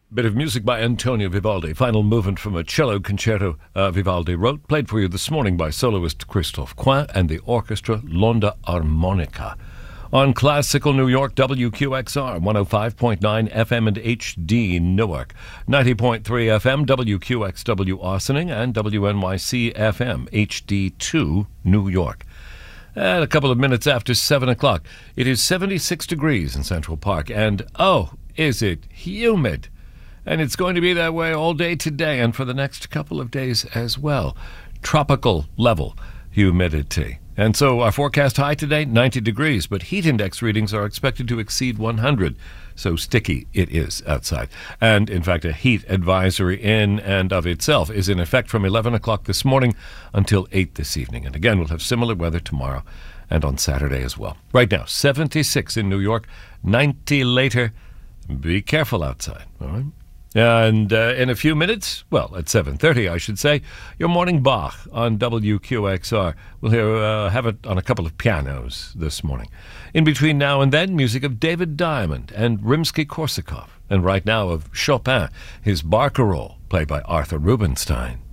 Bit of music by Antonio Vivaldi, final movement from a cello concerto Vivaldi wrote, played for you this morning by soloist Christophe Coin and the orchestra L'Onda Armonica. On Classical New York, WQXR, 105.9 FM and HD Newark, 90.3 FM, WQXW Ossining, and WNYC FM, HD2 New York. At a couple of minutes after 7 o'clock, it is 76 degrees in Central Park, and oh, is it humid! And it's going to be that way all day today and for the next couple of days as well. Tropical level humidity. And so our forecast high today, 90 degrees, but heat index readings are expected to exceed 100. So sticky it is outside. And in fact, a heat advisory in and of itself is in effect from 11 o'clock this morning until 8 this evening. And again, we'll have similar weather tomorrow and on Saturday as well. Right now, 76 in New York, 90 later. Be careful outside, all right? And in a few minutes, well, at 7:30, I should say, your morning Bach on WQXR. We'll have it on a couple of pianos this morning. In between now and then, music of David Diamond and Rimsky-Korsakov. And right now of Chopin, his Barcarolle, played by Arthur Rubinstein.